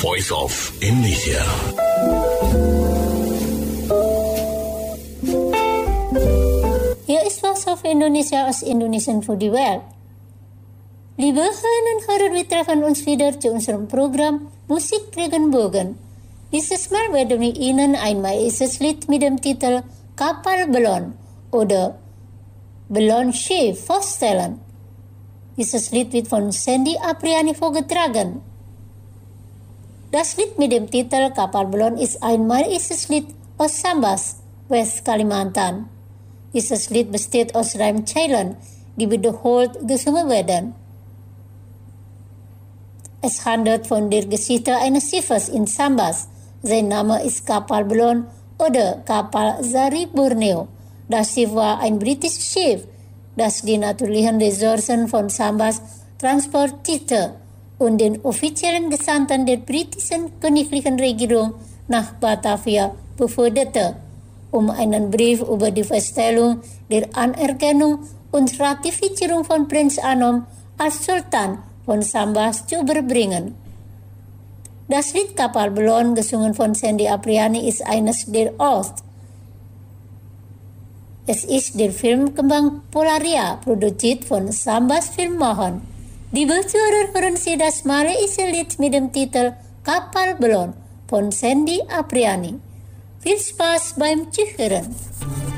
Voice of Indonesia. Hier ist Voice of Indonesia aus Indonesian für die Welt. Liebe Hörerinnen und Hörer, wir treffen uns wieder zu unserem Programm Musik Regenbogen. Dieses Mal werden wir Ihnen ein maisches Lied mit dem Titel Kapal Belon oder Ballonschiff vorstellen. Dieses Lied wird von Sandy Apriani vorgetragen. Das Lied mit dem Titel Kapal Belon ist ein maisches Lied aus Sambas, West Kalimantan. Dieses Lied besteht aus Reimzeilen, die wiederholt gesungen werden. Es handelt von der Geschichte eines Schiffes in Sambas. Sein Name ist Kapal Belon oder Kapal Zari Borneo. Das Schiff war ein britisches Schiff, das die natürlichen Ressourcen von Sambas transportierte und den offiziellen Gesandten der britischen königlichen Regierung nach Batavia beförderte, um einen Brief über die Feststellung der Anerkennung und Ratifizierung von Prinz Anom als Sultan von Sambas zu überbringen. Das Lied Kapal Belon, gesungen von Sandy Apriani, ist eines der Ost. Es ist der Film Kembang Polaria, produziert von Sambas Filmmohon. Liebe Zuhörer, hören Sie das malaysia Lied mit dem Titel Kapal Belon von Sandy Apriani. Viel Spaß beim Zuhören.